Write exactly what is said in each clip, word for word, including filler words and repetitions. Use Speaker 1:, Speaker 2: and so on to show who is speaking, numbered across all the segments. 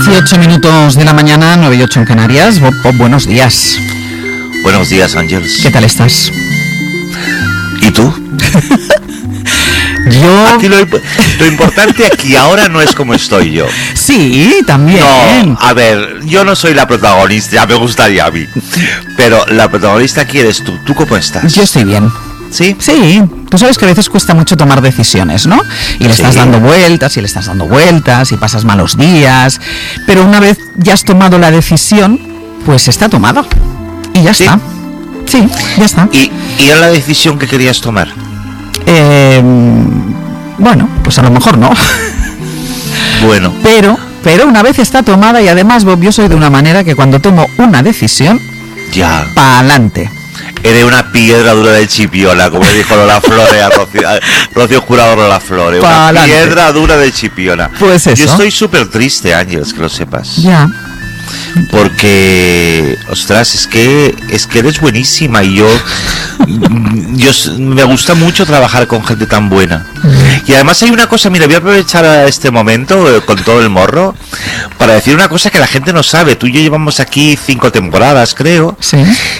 Speaker 1: dieciocho minutos de la mañana, nueve y ocho en Canarias. Bob, Bob, buenos días.
Speaker 2: Buenos días, Ángeles.
Speaker 1: ¿Qué tal estás?
Speaker 2: ¿Y tú?
Speaker 1: Yo...
Speaker 2: Aquí lo, lo importante aquí ahora no es como estoy yo.
Speaker 1: Sí, también.
Speaker 2: No, a ver, yo no soy la protagonista, ya me gustaría a mí. Pero la protagonista aquí eres tú. ¿Tú cómo estás?
Speaker 1: Yo estoy bien.
Speaker 2: ¿Sí?
Speaker 1: Sí, tú sabes que a veces cuesta mucho tomar decisiones, ¿no? Y le
Speaker 2: Sí.
Speaker 1: estás dando vueltas, y le estás dando vueltas, y pasas malos días. Pero una vez ya has tomado la decisión, pues está tomado. Y ya
Speaker 2: Sí.
Speaker 1: está. Sí, ya está.
Speaker 2: ¿Y, y era la decisión que querías tomar?
Speaker 1: Eh, bueno, pues a lo mejor no.
Speaker 2: Bueno.
Speaker 1: Pero, pero una vez está tomada, y además, Bob, yo soy de una manera que cuando tomo una decisión,
Speaker 2: Ya.
Speaker 1: para adelante.
Speaker 2: Eres una piedra dura de Chipiona, como le dijo Lola Flores a Rocío, a Rocío Jurado Lola Flores. Una
Speaker 1: Pa'lante.
Speaker 2: piedra dura de Chipiona.
Speaker 1: Pues eso.
Speaker 2: Yo estoy súper triste, Ángeles, que lo sepas.
Speaker 1: Ya.
Speaker 2: Porque, ostras, es que es que eres buenísima y yo, yo me gusta mucho trabajar con gente tan buena. Y además hay una cosa, mira, voy a aprovechar a este momento eh, con todo el morro para decir una cosa que la gente no sabe. Tú y yo llevamos aquí cinco temporadas, creo.
Speaker 1: Sí.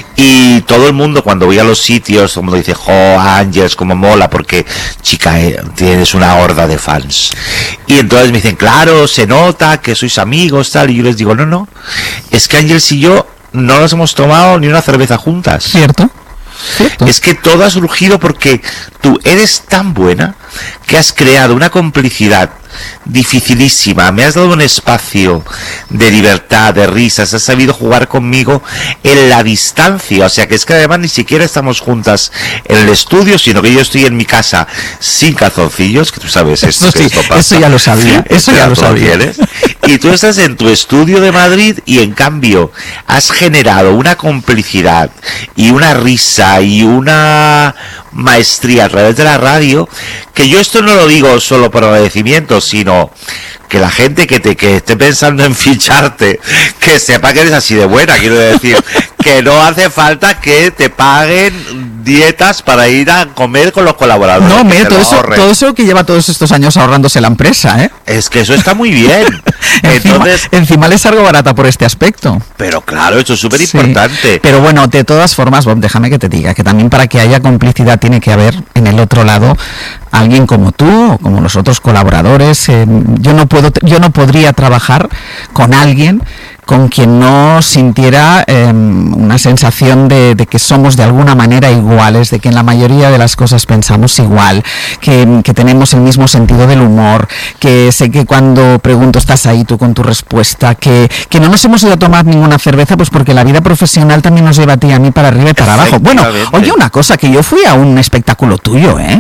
Speaker 2: Y todo el mundo, cuando voy a los sitios, todo el mundo dice, jo, Ángeles, como mola, porque, chica, eh, tienes una horda de fans. Y entonces me dicen, claro, se nota que sois amigos, tal. Y yo les digo, no, no, es que Ángeles y yo no nos hemos tomado ni una cerveza juntas.
Speaker 1: ¿Cierto? ¿Cierto?
Speaker 2: Es que todo ha surgido porque tú eres tan buena que has creado una complicidad dificilísima, me has dado un espacio de libertad, de risas, has sabido jugar conmigo en la distancia, o sea que es que además ni siquiera estamos juntas en el estudio, sino que yo estoy en mi casa sin calzoncillos, que tú sabes esto,
Speaker 1: Eso
Speaker 2: que
Speaker 1: sí,
Speaker 2: esto pasa.
Speaker 1: eso ya lo sabía, eso ya lo
Speaker 2: tú lo
Speaker 1: sabía.
Speaker 2: tienes. Y tú estás en tu estudio de Madrid y en cambio has generado una complicidad y una risa y una maestría a través de la radio, que yo esto no lo digo solo por agradecimiento, sino que la gente que te que esté pensando en ficharte, que sepa que eres así de buena, quiero decir, que no hace falta que te paguen dietas para ir a comer con los colaboradores.
Speaker 1: No,
Speaker 2: que
Speaker 1: mira,
Speaker 2: te
Speaker 1: todo
Speaker 2: lo
Speaker 1: eso,
Speaker 2: ahorren.
Speaker 1: todo eso que lleva todos estos años ahorrándose la empresa, ¿eh?
Speaker 2: Es que eso está muy bien.
Speaker 1: Encima,
Speaker 2: Entonces,
Speaker 1: encima les salgo barata por este aspecto.
Speaker 2: pero claro, eso es súper
Speaker 1: Sí.
Speaker 2: importante.
Speaker 1: Pero bueno, de todas formas, Bob, déjame que te diga que también para que haya complicidad tiene que haber en el otro lado alguien como tú o como los otros colaboradores. Eh, yo no puedo, yo no podría trabajar con alguien con quien no sintiera eh, una sensación de, de que somos de alguna manera iguales, de que en la mayoría de las cosas pensamos igual, que, que tenemos el mismo sentido del humor, que sé que cuando pregunto estás ahí tú con tu respuesta, que, que no nos hemos ido a tomar ninguna cerveza, pues porque la vida profesional también nos lleva a ti y a mí para arriba y para abajo. Bueno,
Speaker 2: Efectivamente.
Speaker 1: oye, una cosa, que yo fui a un espectáculo tuyo, ¿eh?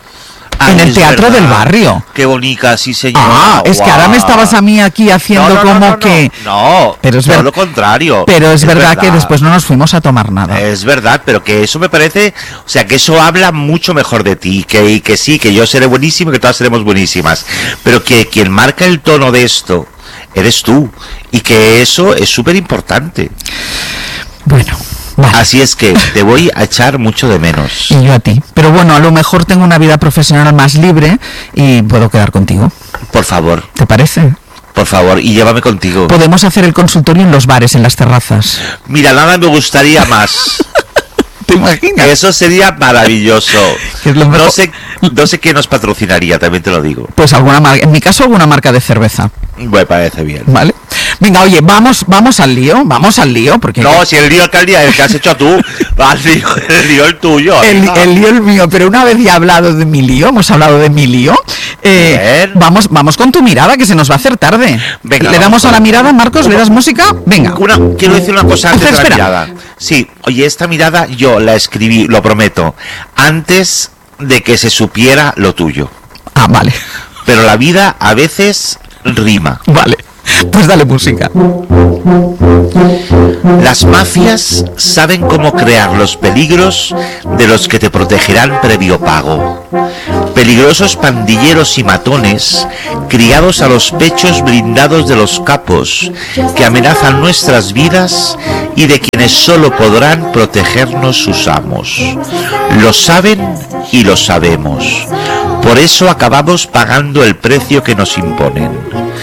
Speaker 2: Ah,
Speaker 1: en el
Speaker 2: es
Speaker 1: Teatro
Speaker 2: verdad.
Speaker 1: del Barrio.
Speaker 2: Qué bonita, sí señora.
Speaker 1: Ah, es que ahora me estabas a mí aquí haciendo
Speaker 2: No, no, no,
Speaker 1: como
Speaker 2: no, no.
Speaker 1: que...
Speaker 2: No,
Speaker 1: Pero es
Speaker 2: todo
Speaker 1: ver-
Speaker 2: lo contrario.
Speaker 1: Pero es, verdad, que después no nos fuimos a tomar nada.
Speaker 2: Es verdad, pero que eso me parece, o sea, que eso habla mucho mejor de ti, que, y que sí, que yo seré buenísimo y que todas seremos buenísimas, pero que quien marca el tono de esto eres tú, y que eso es súper importante.
Speaker 1: Bueno, vale.
Speaker 2: Así es que te voy a echar mucho de menos.
Speaker 1: Y yo a ti. Pero bueno, a lo mejor tengo una vida profesional más libre y puedo quedar contigo.
Speaker 2: Por favor,
Speaker 1: ¿Te parece?
Speaker 2: por favor, y llévame contigo.
Speaker 1: Podemos hacer el consultorio en los bares, en las terrazas.
Speaker 2: Mira, nada me gustaría más.
Speaker 1: ¿Te imaginas?
Speaker 2: Eso sería maravilloso.
Speaker 1: Que es lo mejor.
Speaker 2: No sé, no sé qué nos patrocinaría, también te lo digo.
Speaker 1: Pues alguna marca, en mi caso alguna marca de cerveza,
Speaker 2: Me parece bien.
Speaker 1: ¿vale? Venga, oye, vamos, vamos al lío, vamos al lío, porque
Speaker 2: No, si el lío que el día el que has hecho tú, el lío, el lío el tuyo.
Speaker 1: el,
Speaker 2: venga.
Speaker 1: el lío el mío, pero una vez ya hablado de mi lío, hemos hablado de mi lío, eh,
Speaker 2: Bien.
Speaker 1: vamos, vamos con tu mirada, que se nos va a hacer tarde.
Speaker 2: Venga,
Speaker 1: ¿Le
Speaker 2: vamos
Speaker 1: damos a
Speaker 2: con-
Speaker 1: la mirada, Marcos? ¿Le das música? Venga.
Speaker 2: Una, quiero decir una cosa antes
Speaker 1: Espera,
Speaker 2: de la
Speaker 1: espera.
Speaker 2: mirada. Sí, oye, esta mirada yo la escribí, lo prometo, antes de que se supiera lo tuyo.
Speaker 1: Ah, vale,
Speaker 2: Pero la vida a veces rima.
Speaker 1: vale. Pues dale música.
Speaker 2: Las mafias saben cómo crear los peligros de los que te protegerán previo pago. Peligrosos pandilleros y matones, criados a los pechos blindados de los capos, que amenazan nuestras vidas y de quienes solo podrán protegernos sus amos. Lo saben y lo sabemos. Por eso acabamos pagando el precio que nos imponen.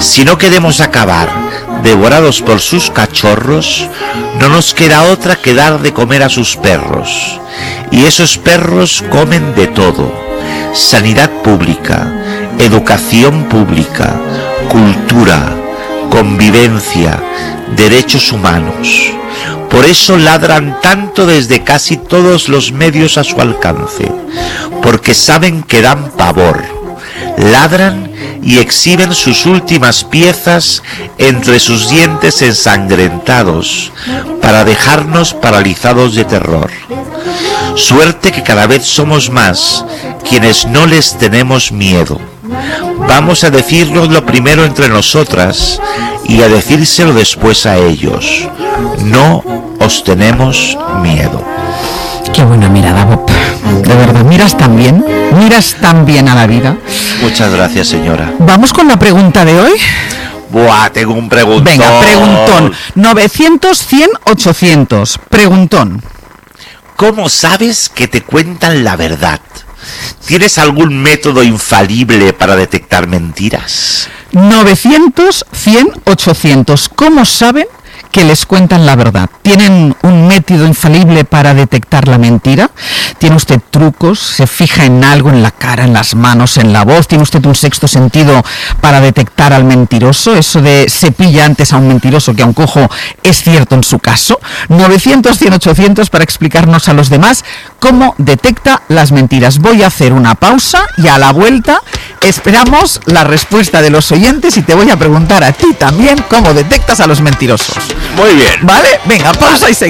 Speaker 2: Si no queremos acabar devorados por sus cachorros, no nos queda otra que dar de comer a sus perros. Y esos perros comen de todo: sanidad pública, educación pública, cultura, convivencia, derechos humanos. Por eso ladran tanto desde casi todos los medios a su alcance, porque saben que dan pavor. Ladran y exhiben sus últimas piezas entre sus dientes ensangrentados para dejarnos paralizados de terror. Suerte que cada vez somos más quienes no les tenemos miedo. Vamos a decirnoslo primero entre nosotras y a decírselo después a ellos. No os tenemos miedo.
Speaker 1: Qué buena mirada, Bob. De verdad, miras tan bien, miras tan bien a la vida.
Speaker 2: Muchas gracias, señora.
Speaker 1: ¿Vamos con la pregunta de hoy?
Speaker 2: Buah, tengo un preguntón.
Speaker 1: Venga, preguntón. novecientos, cien, ochocientos. Preguntón.
Speaker 2: ¿Cómo sabes que te cuentan la verdad? ¿Tienes algún método infalible para detectar mentiras?
Speaker 1: novecientos, cien, ochocientos. ¿Cómo saben que les cuentan la verdad? ¿Tienen un método infalible para detectar la mentira? ¿Tiene usted trucos? ¿Se fija en algo, en la cara, en las manos, en la voz? ¿Tiene usted un sexto sentido para detectar al mentiroso? Eso de se pilla antes a un mentiroso que a un cojo es cierto en su caso. novecientos, cien, ochocientos para explicarnos a los demás cómo detecta las mentiras. Voy a hacer una pausa y a la vuelta esperamos la respuesta de los oyentes y te voy a preguntar a ti también cómo detectas a los mentirosos.
Speaker 2: Muy bien.
Speaker 1: ¿Vale? Venga, pausa y seguimos.